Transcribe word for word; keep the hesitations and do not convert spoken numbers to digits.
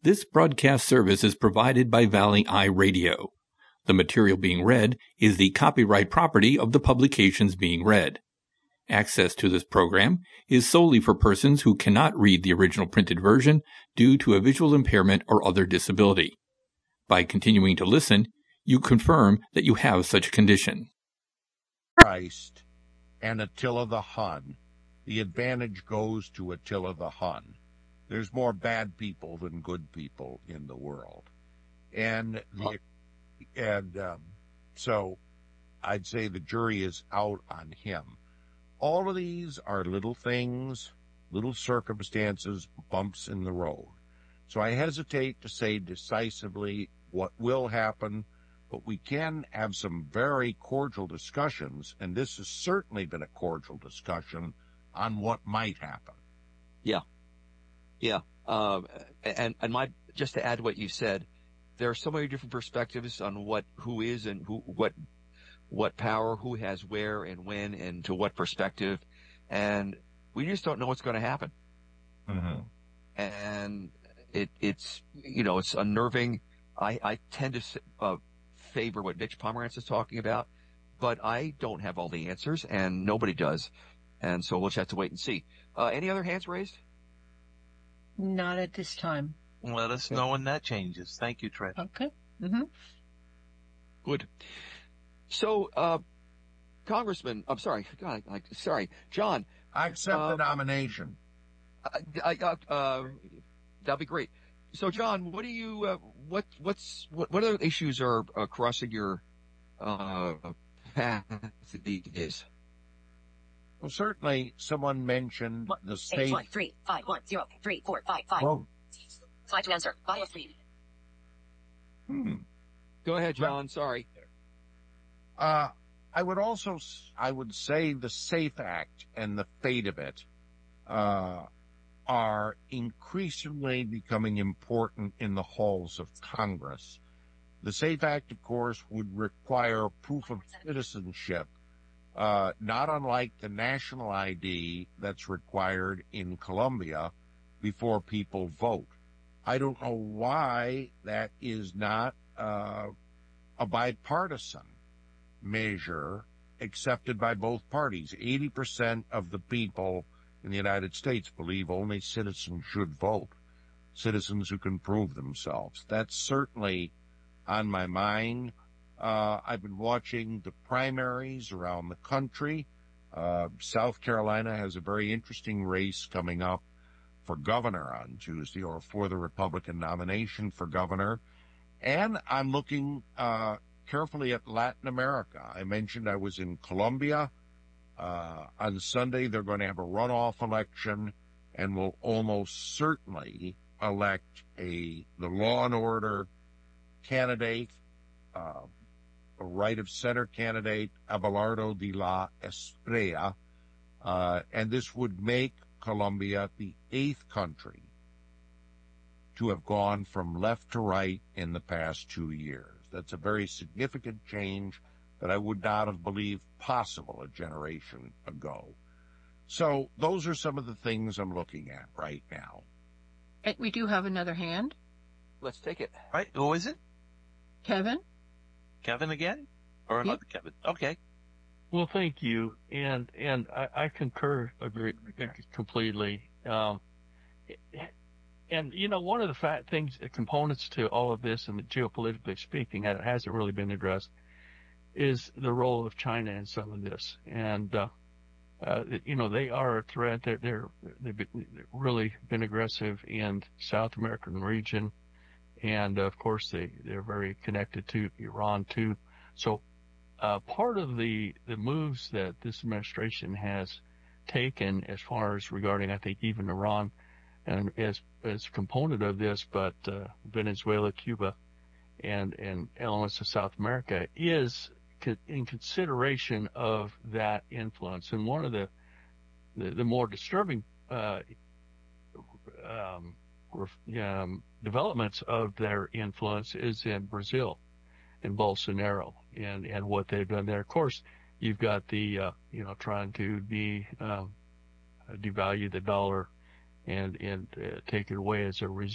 This broadcast service is provided by Valley Eye Radio. The material being read is the copyright property of the publications being read. Access to this program is solely for persons who cannot read the original printed version due to a visual impairment or other disability. By continuing to listen, you confirm that you have such a condition. Christ and Attila the Hun. The advantage goes to Attila the Hun. There's more bad people than good people in the world. And the, and um, so I'd say the jury is out on him. All of these are little things, little circumstances, bumps in the road. So I hesitate to say decisively what will happen, but we can have some very cordial discussions, and this has certainly been a cordial discussion on what might happen. Yeah. Yeah. Um, and, and my, just to add what you said, there are so many different perspectives on what, who is and who, what, what power, who has where and when and to what perspective. And we just don't know what's going to happen. Mm-hmm. And it, it's, you know, it's unnerving. I, I tend to uh, favor what Mitch Pomerantz is talking about, but I don't have all the answers and nobody does. And so we'll just have to wait and see. Uh, any other hands raised? Not at this time. Let us know when that changes. Thank you, Trent. Okay. Mm-hmm. Good. So, uh, Congressman, I'm sorry, God, I, sorry, John. I accept uh, the nomination. I, I, uh, that'd be great. So, John, what do you, uh, what, what's, what, what other issues are uh, crossing your uh, path these days? Well, certainly someone mentioned one, the state. Eight, one, three, five, one, zero, three, four, five, five. Oh. Slide to answer. Bio three. Hmm. Go ahead, John. Sorry. Uh, I would also, I would say the SAFE Act and the fate of it, uh, are increasingly becoming important in the halls of Congress. The SAFE Act, of course, would require proof of citizenship, uh, not unlike the national I D that's required in Colombia before people vote. I don't know why that is not uh, a bipartisan measure accepted by both parties. eighty percent of the people in the United States believe only citizens should vote, citizens who can prove themselves. That's certainly on my mind. Uh, I've been watching the primaries around the country. Uh, South Carolina has a very interesting race coming up for governor on Tuesday, or for the Republican nomination for governor. And I'm looking uh, carefully at Latin America. I mentioned I was in Colombia. Uh, on Sunday, they're going to have a runoff election and will almost certainly elect a the law and order candidate, uh, a right of center candidate, Abelardo de la Espriella, uh, and this would make Colombia the eighth country to have gone from left to right in the past two years. That's a very significant change that I would not have believed possible a generation ago. So those are some of the things I'm looking at right now. We do have another hand. Let's take it. All right, who is it? Kevin? Kevin again? Or another yep. Kevin? Okay. Well, thank you, and and I, I concur, agree completely. Um, and you know, one of the fact things, components to all of this, and geopolitically speaking, that hasn't really been addressed, is the role of China in some of this. And uh, uh, you know, they are a threat. They're, they're they've been, really been aggressive in South American region, and of course they they're very connected to Iran too. So. Uh, part of the, the moves that this administration has taken as far as regarding, I think, even Iran and as, as a component of this, but, uh, Venezuela, Cuba, and, and elements of South America is co- in consideration of that influence. And one of the, the, the more disturbing, uh, um, um, developments of their influence is in Brazil. And Bolsonaro and, and what they've done there. Of course, you've got the, uh, you know, trying to de, um, devalue the dollar and, and uh, take it away as a result.